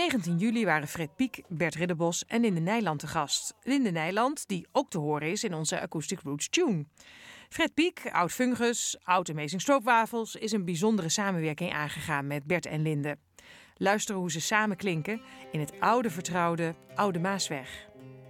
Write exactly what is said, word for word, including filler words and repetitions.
negentien juli waren Fred Piek, Bert Ridderbos en Linde Nijland te gast. Linde Nijland, die ook te horen is in onze Acoustic Roots Tune. Fred Piek, oud Fungus, oud Amazing Stroopwafels, is een bijzondere samenwerking aangegaan met Bert en Linde. Luister hoe ze samen klinken in het oude vertrouwde Oude Maasweg.